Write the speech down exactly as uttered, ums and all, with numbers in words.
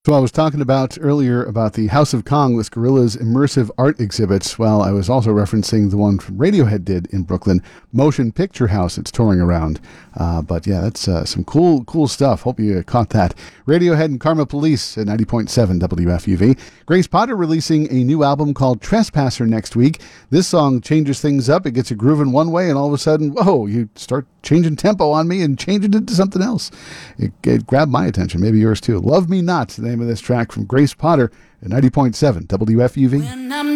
So I was talking about earlier about the House of Kong, this Gorillaz immersive art exhibit. Well, I was also referencing the one from Radiohead did in Brooklyn, Motion Picture House. It's touring around. Uh, but yeah, that's uh, some cool, cool stuff. Hope you caught that. Radiohead and Karma Police at ninety point seven W F U V. Grace Potter releasing a new album called Trespasser next week. This song changes things up. It gets you grooving one way, and all of a sudden, whoa, you start changing tempo on me and changing it to something else. It, it grabbed my attention, maybe yours too. Love Me Not, the name of this track from Grace Potter at ninety point seven W F U V.